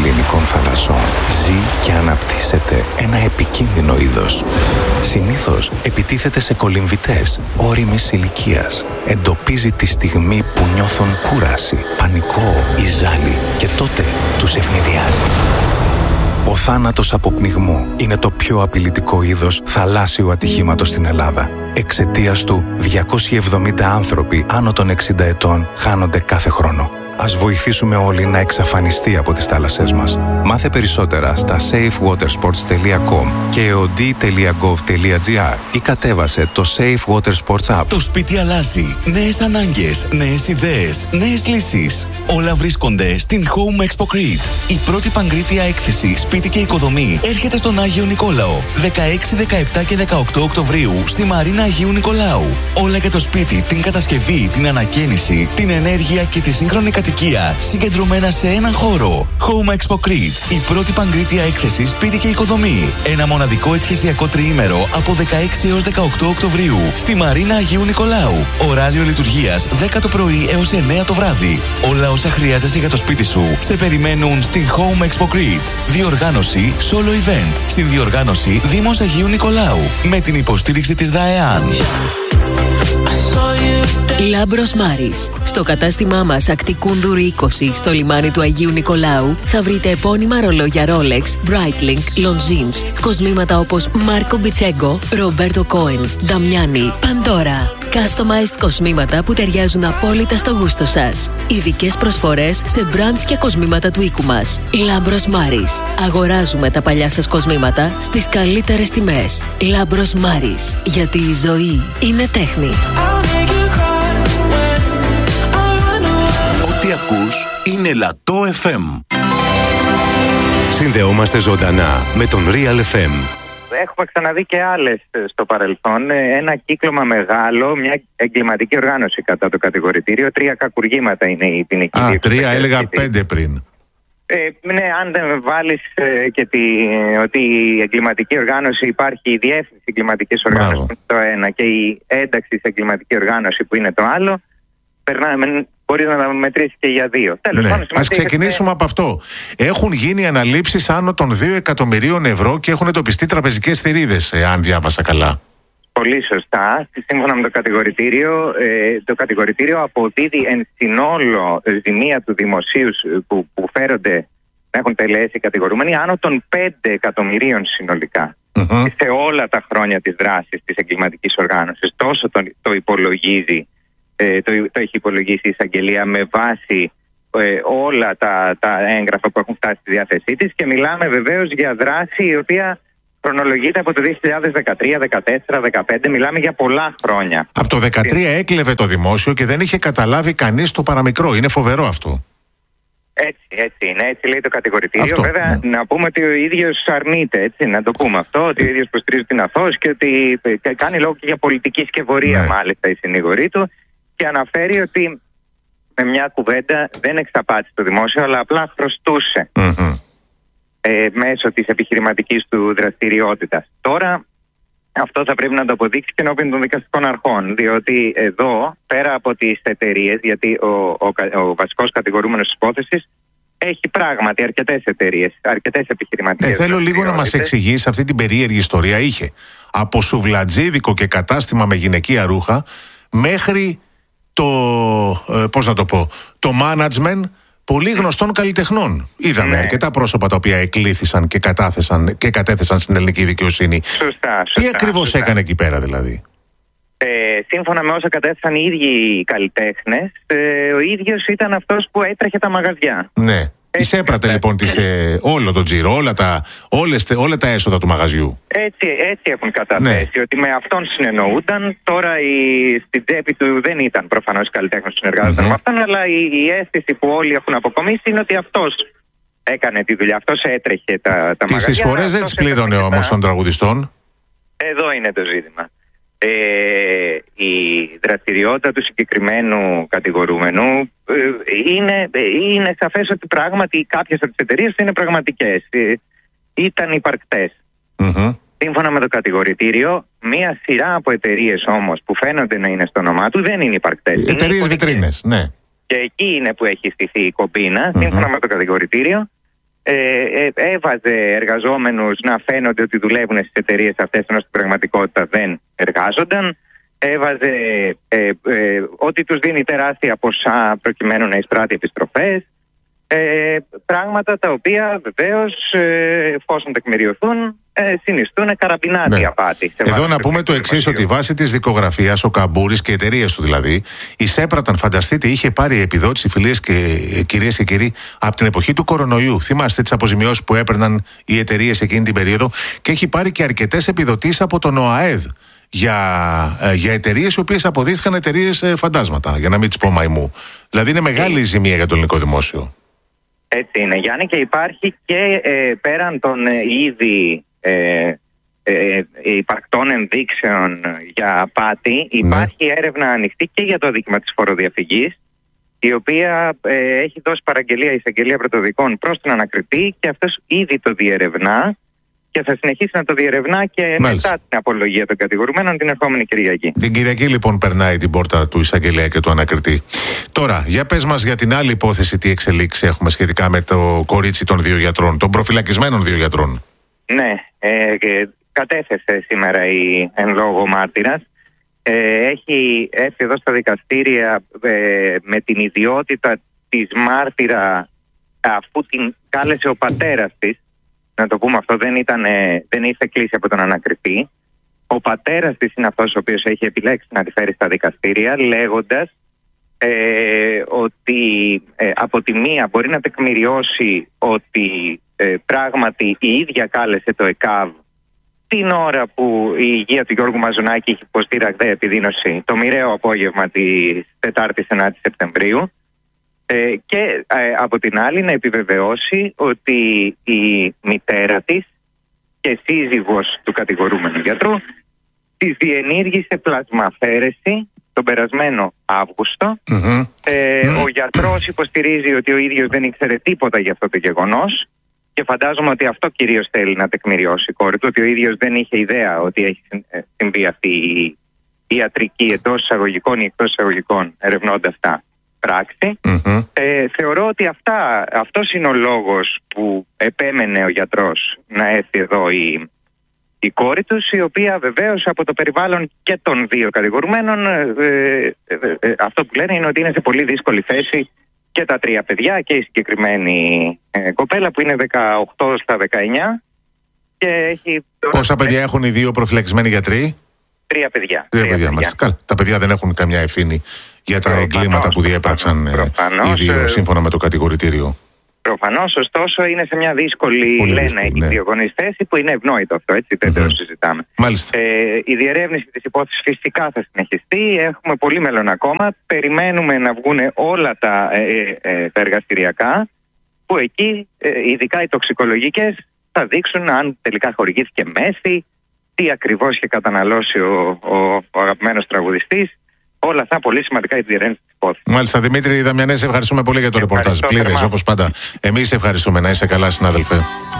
ελληνικών θαλασσών ζει και αναπτύσσεται ένα επικίνδυνο είδος. Συνήθως επιτίθεται σε κολυμβητές ώριμης ηλικίας. Εντοπίζει τη στιγμή που νιώθουν κούραση, πανικό ή ζάλι και τότε τους ευνηδιάζει. Ο θάνατος από πνιγμό είναι το πιο απειλητικό είδος θαλάσσιου ατυχήματος στην Ελλάδα. Εξαιτίας του, 270 άνθρωποι άνω των 60 ετών χάνονται κάθε χρόνο. Ας βοηθήσουμε όλοι να εξαφανιστεί από τις θάλασσές μας. Μάθε περισσότερα στα safewatersports.com και eod.gov.gr ή κατέβασε το Safe Water Sports App. Το σπίτι αλλάζει. Νέες ανάγκες, νέες ιδέες, νέες λύσεις. Όλα βρίσκονται στην Home Expo Crete. Η πρώτη παγκρίτια έκθεση σπίτι και οικοδομή έρχεται στον Άγιο Νικόλαο 16, 17 και 18 Οκτωβρίου στη Μαρίνα Αγίου Νικολάου. Όλα για το σπίτι, την κατασκευή, την ανακαίνιση, την ενέργεια και τη σύγχρονη κατοικία συγκεντρωμένα σε έναν χώρο. Home Expo Crete. Η πρώτη παγκρίτια έκθεση σπίτι και οικοδομή. Ένα μοναδικό εκθεσιακό τριήμερο από 16 έως 18 Οκτωβρίου στη Μαρίνα Αγίου Νικολάου. Ωράριο λειτουργίας 10 το πρωί έως 9 το βράδυ. Όλα όσα χρειάζεσαι για το σπίτι σου σε περιμένουν στη Home Expo Crete. Διοργάνωση Solo Event. Συνδιοργάνωση Δήμος Αγίου Νικολάου. Με την υποστήριξη της ΔΑΕΑΝ. Λάμπρος Μάρης. Στο κατάστημά μας Ακτικούνδουρη 20 στο λιμάνι του Αγίου Νικολάου θα βρείτε επώνυμα ρολόγια Rolex, Breitling, Longines, κοσμήματα όπως Μάρκο Μπιτσέγκο, Ρομπέρτο Κόεν, Νταμιάνι, Παντόρα. Customized κοσμήματα που ταιριάζουν απόλυτα στο γούστο σας. Ειδικές προσφορές σε brands και κοσμήματα του οίκου μας. Λάμπρος Μάρης. Αγοράζουμε τα παλιά σας κοσμήματα στις καλύτερες τιμές. Λάμπρος Μάρης. Γιατί η ζωή είναι τέχνη. Ό,τι ακούς είναι Λατό FM. Συνδεόμαστε ζωντανά με τον Real FM. Έχουμε ξαναδεί και άλλες στο παρελθόν. Ένα κύκλωμα μεγάλο, μια εγκληματική οργάνωση κατά το κατηγορητήριο. 3 κακουργήματα είναι η ποινική δίωξη. 3, έλεγα 5 πριν. Ναι, αν δεν βάλεις και ότι η εγκληματική οργάνωση υπάρχει, η διεύθυνση εγκληματικής οργάνωσης που είναι το ένα και η ένταξη σε εγκληματική οργάνωση που είναι το άλλο, μπορείς να τα μετρήσεις και για 2. Τέλος πάντων, ας ξεκινήσουμε από αυτό. Έχουν γίνει αναλήψεις άνω των 2 εκατομμυρίων ευρώ και έχουν εντοπιστεί τραπεζικές θηρίδες, αν διάβασα καλά. Πολύ σωστά. Σύμφωνα με το κατηγορητήριο αποδίδει εν συνόλο ζημία του δημοσίου που φέρονται να έχουν τελέσει οι κατηγορούμενοι άνω των 5 εκατομμυρίων συνολικά. Σε όλα τα χρόνια της δράσης της εγκληματικής οργάνωσης. Τόσο το υπολογίζει. Το έχει υπολογίσει η εισαγγελία με βάση όλα τα έγγραφα που έχουν φτάσει στη διάθεσή της και μιλάμε βεβαίως για δράση η οποία χρονολογείται από το 2013, 2014, 2015, μιλάμε για πολλά χρόνια. Από το 2013 έκλεβε το δημόσιο και δεν είχε καταλάβει κανείς το παραμικρό. Είναι φοβερό αυτό. Έτσι είναι, έτσι λέει το κατηγορητήριο. Βέβαια, να πούμε ότι ο ίδιος αρνείται, έτσι, να το πούμε αυτό, ότι ο ίδιος προστρίζει την αθώος και ότι κάνει λόγο και για πολιτική σκευωρία, μάλιστα, η συνηγορή του. Και αναφέρει ότι με μια κουβέντα δεν εξαπάτησε το δημόσιο, αλλά απλά χρωστούσε μέσω της επιχειρηματικής του δραστηριότητας. Τώρα αυτό θα πρέπει να το αποδείξει και ενώπιον των δικαστικών αρχών, διότι εδώ πέρα από τις εταιρείες, γιατί ο βασικός κατηγορούμενος της υπόθεσης έχει πράγματι αρκετές εταιρείες, αρκετές επιχειρηματικές. Θέλω λίγο να μας εξηγήσει αυτή την περίεργη ιστορία. Είχε από σουβλατζίδικο και κατάστημα με γυναικεία ρούχα μέχρι το management πολύ γνωστών καλλιτεχνών. Είδαμε αρκετά πρόσωπα τα οποία εκλήθησαν και κατέθεσαν στην ελληνική δικαιοσύνη. Σωστά. Τι ακριβώς έκανε εκεί πέρα δηλαδή? Σύμφωνα με όσα κατέθεσαν οι ίδιοι οι καλλιτέχνες, ο ίδιος ήταν αυτός που έτρεχε τα μαγαζιά. Ναι. Εισέπρατε λοιπόν όλο το τζίρο, όλα τα έσοδα του μαγαζιού. Έτσι έχουν καταθέσει, ότι με αυτόν συνεννοούνταν. Τώρα στην τσέπη του δεν ήταν προφανώς καλλιτέχνος που συνεργάζονταν με αυτόν, αλλά η αίσθηση που όλοι έχουν αποκομίσει είναι ότι αυτός έκανε τη δουλειά, αυτός έτρεχε τα μαγαζιά. Τις εισφορές δεν τις πλήρωνε όμως των τραγουδιστών. Εδώ είναι το ζήτημα. Η δραστηριότητα του συγκεκριμένου κατηγορούμενου είναι σαφές ότι πράγματι κάποιες από τις εταιρείες είναι πραγματικές, ήταν υπαρκτές. Σύμφωνα με το κατηγορητήριο, μία σειρά από εταιρείες όμως που φαίνονται να είναι στο όνομά του δεν είναι υπαρκτές. Εταιρείες βιτρίνες, ναι. Και εκεί είναι που έχει στηθεί η κομπίνα, σύμφωνα με το κατηγορητήριο. έβαζε εργαζόμενους να φαίνονται ότι δουλεύουν στις εταιρείες αυτές, ενώ στην πραγματικότητα δεν εργάζονταν. Έβαζε ότι τους δίνει τεράστια ποσά προκειμένου να εισπράττει επιστροφές. Πράγματα τα οποία βεβαίως, εφόσον τεκμηριωθούν, συνιστούν καραμπινάτη απάτη. Εδώ να πούμε το εξής, ότι βάσει της δικογραφίας ο Καμπούρης και οι εταιρείες του δηλαδή εισέπραταν, φανταστείτε, είχε πάρει επιδότηση, φιλίες και κυρίες και κύριοι, από την εποχή του κορονοϊού. Θυμάστε τις αποζημιώσεις που έπαιρναν οι εταιρείες εκείνη την περίοδο, και έχει πάρει και αρκετές επιδοτήσεις από τον ΟΑΕΔ για εταιρείες οι οποίες αποδείχθηκαν εταιρείες φαντάσματα, για να μην τις πω μαϊμού. Δηλαδή είναι μεγάλη η ζημία για το ελληνικό δημόσιο. Έτσι είναι, Γιάννη, και υπάρχει και πέραν των ήδη υπαρκτών ενδείξεων για απάτη, υπάρχει έρευνα ανοιχτή και για το αδίκημα της φοροδιαφυγής, η οποία έχει δώσει παραγγελία η εισαγγελία πρωτοδικών προς τον ανακριτή, και αυτός ήδη το διερευνά και θα συνεχίσει να το διερευνά και μετά την απολογία των κατηγορουμένων την ερχόμενη Κυριακή. Την Κυριακή λοιπόν περνάει την πόρτα του εισαγγελέα και του ανακριτή. Τώρα, για πες μας για την άλλη υπόθεση, τι εξελίξεις έχουμε σχετικά με το κορίτσι των 2 γιατρών, των προφυλακισμένων 2 γιατρών. Ναι, κατέθεσε σήμερα η εν λόγω μάρτυρας. Έχει έρθει εδώ στα δικαστήρια με την ιδιότητα της μάρτυρα, αφού την κάλεσε ο πατέρας της. Να το πούμε αυτό, δεν ήρθε κλήση από τον ανακριτή. Ο πατέρας της είναι αυτός ο οποίος έχει επιλέξει να τη φέρει στα δικαστήρια, λέγοντας ότι από τη μία μπορεί να τεκμηριώσει ότι πράγματι η ίδια κάλεσε το ΕΚΑΒ την ώρα που η υγεία του Γιώργου Μαζονάκη είχε υποστεί ραγδαία επιδείνωση το μοιραίο απόγευμα της 4ης 9ης Σεπτεμβρίου, και από την άλλη να επιβεβαιώσει ότι η μητέρα της και σύζυγος του κατηγορούμενου γιατρού της διενήργησε πλασμαφαίρεση τον περασμένο Αύγουστο. Ο γιατρός υποστηρίζει ότι ο ίδιος δεν ήξερε τίποτα για αυτό το γεγονός, και φαντάζομαι ότι αυτό κυρίως θέλει να τεκμηριώσει η κόρη του, ότι ο ίδιος δεν είχε ιδέα ότι έχει συμβεί αυτή η ιατρική εντός εισαγωγικών ή εκτός εισαγωγικών ερευνώντας τα πράξη. Θεωρώ ότι αυτός είναι ο λόγος που επέμενε ο γιατρός να έρθει εδώ η κόρη τους, η οποία βεβαίως από το περιβάλλον και των 2 κατηγορουμένων αυτό που λένε είναι ότι είναι σε πολύ δύσκολη θέση και τα 3 παιδιά και η συγκεκριμένη κοπέλα που είναι 18 στα 19 και έχει... Πόσα παιδιά έχουν οι 2 προφυλακισμένοι γιατροί? 3 παιδιά. 3 παιδιά. Καλά. Τα παιδιά δεν έχουν καμιά ευθύνη για τα εγκλήματα που διέπραξαν οι 2 σύμφωνα με το κατηγορητήριο. Προφανώς, ωστόσο είναι σε μια δύσκολη, οι 2 γονείς θέση, που είναι ευνόητο αυτό, έτσι, δεν το συζητάμε. Η διερεύνηση της υπόθεσης φυσικά θα συνεχιστεί, έχουμε πολύ μέλλον ακόμα, περιμένουμε να βγουν όλα τα εργαστηριακά, που εκεί, ειδικά οι τοξικολογικές, θα δείξουν αν τελικά χορηγήθηκε μέθη, τι ακριβώς είχε καταναλώσει ο αγαπημένος τραγουδιστής. Όλα αυτά πολύ σημαντικά για τη διερεύνηση της υπόθεσης. Μάλιστα, Δημήτρη Δαμιανέ, ευχαριστούμε πολύ για το ρεπορτάζ. Πλήρες, όπως πάντα. Εμείς ευχαριστούμε. Να είσαι καλά, συνάδελφε.